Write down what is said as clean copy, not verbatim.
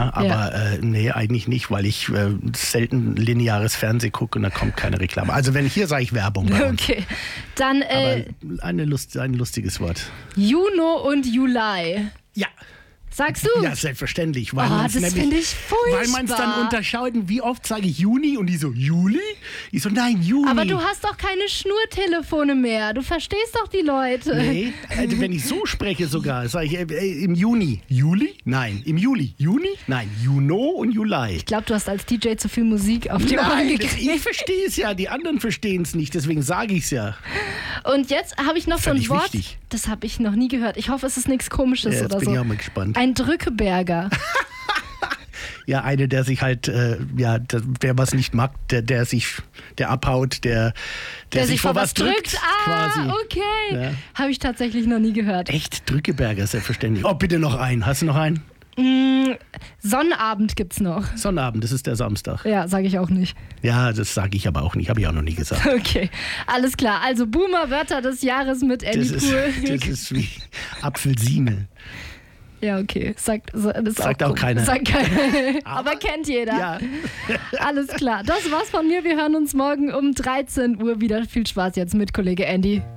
ja, aber nee, eigentlich nicht, weil ich selten lineares Fernsehen gucke und da kommt keine Reklame. Also wenn hier sage ich Werbung bei uns. Okay, dann Aber ein lustiges Wort. Juno und Juli. Ja. Sagst du? Ja, selbstverständlich. Weil das finde ich furchtbar. Weil man es dann unterscheiden, wie oft sage ich Juni und die so, Juli? Ich so, nein, Juni. Aber du hast doch keine Schnurtelefone mehr. Du verstehst doch die Leute. Nee, also wenn ich so spreche sogar, sage ich im Juni. Juli? Nein. Im Juli. Juni? Nein. Juno und Juli. Ich glaube, du hast als DJ zu viel Musik auf die Ohren gekriegt. Ich verstehe es ja, die anderen verstehen es nicht, deswegen sage ich es ja. Und jetzt habe ich noch so ein Wort, wichtig. Das habe ich noch nie gehört. Ich hoffe, es ist nichts Komisches Ja, jetzt oder bin so. ich auch mal gespannt. Ein Drückeberger. Ja, eine, der sich halt, wer was nicht mag, der abhaut, der sich vor was drückt. Quasi. Okay. Ja. Habe ich tatsächlich noch nie gehört. Echt? Drückeberger, selbstverständlich. Oh, bitte noch einen. Hast du noch einen? Sonnabend gibt's noch. Sonnabend, das ist der Samstag. Ja, sage ich auch nicht. Ja, das sage ich aber auch nicht. Habe ich auch noch nie gesagt. Okay, alles klar. Also Boomer-Wörter des Jahres mit Andy Pool. Das ist wie Apfelsine. Ja, okay. Sagt auch keiner. Sagt keiner. Aber kennt jeder. Ja. Alles klar. Das war's von mir. Wir hören uns morgen um 13 Uhr wieder. Viel Spaß jetzt mit Kollege Andy.